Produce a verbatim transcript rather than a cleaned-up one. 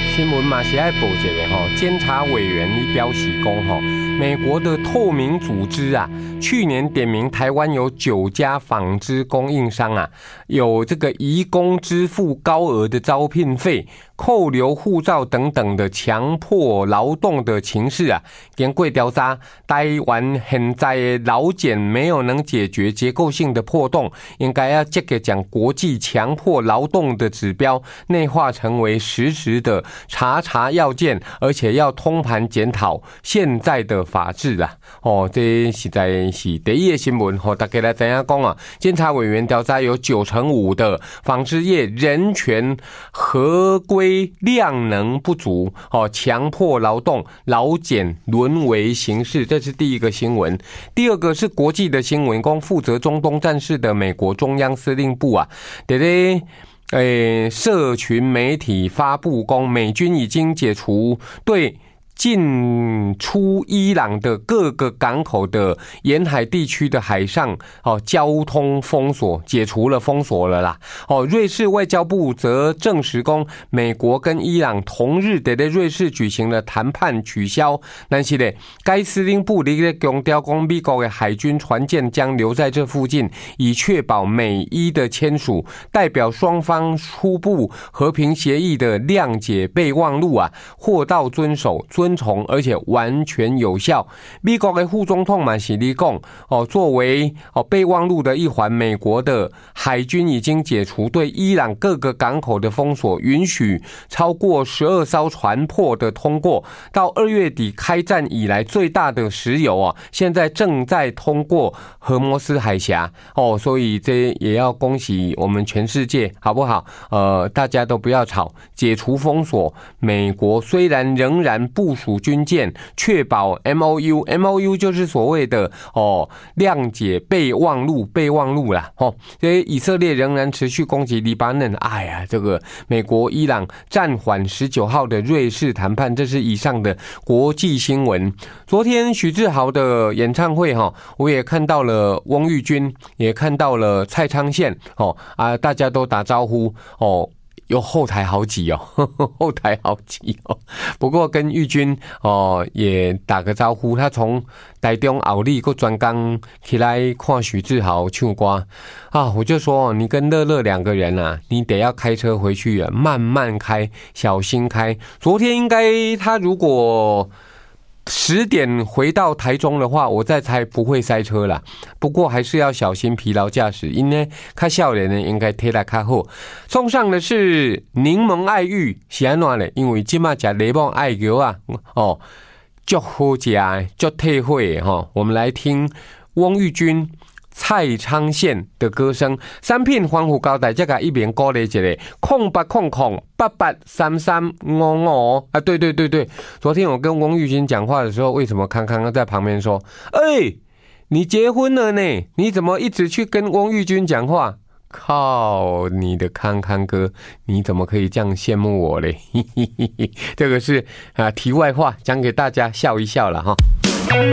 新闻嘛是爱报一个吼，监察委员你表示讲吼，美国的透明组织啊，去年点名台湾有九家纺织供应商啊，有这个移工支付高额的招聘费、扣留护照等等的强迫劳动的情势啊。经过调查，台湾现在的劳检没有能解决结构性的破洞，应该要积极将国际强迫劳动的指标内化成为实时的查查要件，而且要通盘检讨现在的法治啊。哦，这实在是第一个新闻，和大家来怎样讲啊？监察委员调查有九成五的纺织业人权合规量能不足，哦，强迫劳动、劳检沦为形式，这是第一个新闻。第二个是国际的新闻，光负责中东战事的美国中央司令部啊，对对。诶，社群媒体发布公，美军已经解除对进出伊朗的各个港口的沿海地区的海上哦交通封锁，解除了封锁了啦。哦，瑞士外交部则证实公，美国跟伊朗同日在瑞士举行了谈判取消，但是呢，该司令部咧强调公，美国的海军船舰将留在这附近，以确保美伊的签署，代表双方初步和平协议的谅解备忘录啊，获到遵守遵。遵从而且完全有效。美国的副总统嘛是咧讲，哦，作为哦备忘录的一环，美国的海军已经解除对伊朗各个港口的封锁，允许超过十二艘船舶的通过。到二月底开战以来最大的石油啊，现在正在通过荷摩斯海峡哦，所以这也要恭喜我们全世界，好不好？呃，大家都不要吵，解除封锁。美国虽然仍然部署军舰，确保 M O U，M O U 就是所谓的哦谅解备忘录，备忘录啦。哦，所以以色列仍然持续攻击黎巴嫩。哎呀，这个美国、伊朗暂缓十九号的瑞士谈判，这是以上的国际新闻。昨天许志豪的演唱会哈，我也看到了翁玉君，也看到了蔡昌宪哦啊，大家都打招呼哦。有后台好挤哦，呵呵后台好挤哦。不过跟玉君哦也打个招呼，他从台中后里个专工起来看许志豪唱歌啊，我就说你跟乐乐两个人啊，你得要开车回去啊，慢慢开，小心开。昨天应该他如果十点回到台中的话，我再猜不会塞车啦。不过还是要小心疲劳驾驶，因为看少年呢应该贴来看后。送上的是柠檬爱玉，是安怎呢？因为今嘛吃柠檬爱玉啊，哦，足好吃，足退火哈。我们来听翁玉君、蔡昌宪的歌声，三片欢呼交代，这个一边鼓励一下，空八空空八八三三五五啊！对对对对，昨天我跟翁玉君讲话的时候，为什么康康在旁边说：“哎、欸，你结婚了呢？你怎么一直去跟翁玉君讲话？”靠你的康康哥，你怎么可以这样羡慕我嘞？这个是啊题外话，讲给大家笑一笑了哈。